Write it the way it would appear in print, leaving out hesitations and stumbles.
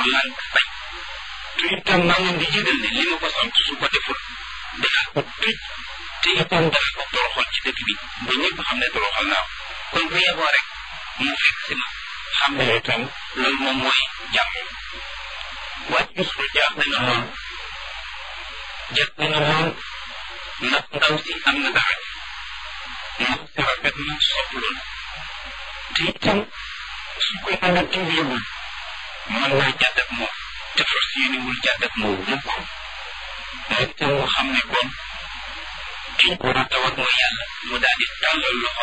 lànk bañ te itam maa ngi leen di yëgal ne li ma ko sant su ko deful danaa ko tëj te itam danaa ko toroxal ci dëkk bi ba ñëpp xam ne toroxal naa ko kon bu yeboo rek mu fekk si ma xam ne itam loolu moom mooy jàmm waaye Yuusufa jaaxle na lool ndax ndaw si am na dara ndax si rafet na sopp lool te itam su ko yàlla dimbalewul mën naa jàdd ak moom te fas yéenewul jàdd ak moom mukk moom itam mu xam ne kon ki war a tawat mooy yàlla mu daal di tàllal loxo